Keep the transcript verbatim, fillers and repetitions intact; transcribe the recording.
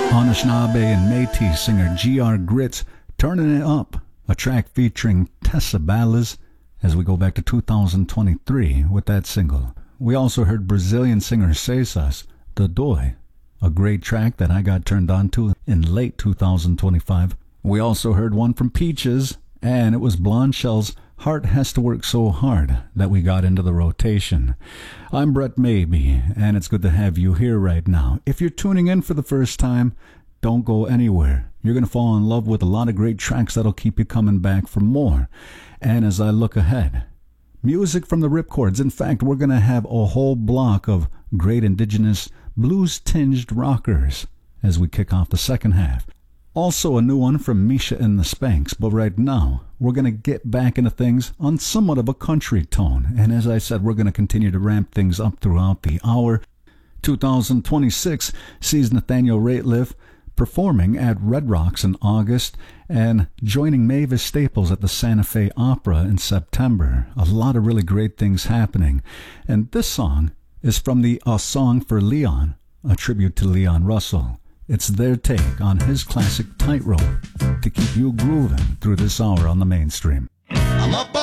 Anishinaabe and Métis singer G R Grits, Turning It Up, a track featuring Tessa Ballas, as we go back to two thousand twenty-three with that single. We also heard Brazilian singer Cesas, The Doi, a great track that I got turned on to in late two thousand twenty-five. We also heard one from Peaches, and it was Blonde Shell's Heart Has to Work So Hard that we got into the rotation. I'm Brett Maybe, and it's good to have you here right now. If you're tuning in for the first time, don't go anywhere. You're going to fall in love with a lot of great tracks that'll keep you coming back for more. And as I look ahead, music from the Ripcords. In fact, we're going to have a whole block of great indigenous blues-tinged rockers as we kick off the second half. Also a new one from Misha and the Spanks, but right now we're going to get back into things on somewhat of a country tone. And as I said, we're going to continue to ramp things up throughout the hour. two thousand twenty-six sees Nathaniel Rateliff performing at Red Rocks in August and joining Mavis Staples at the Santa Fe Opera in September. A lot of really great things happening. And this song is from the A Song for Leon, a tribute to Leon Russell. It's their take on his classic Tightrope to keep you grooving through this hour on the mainstream. I'm up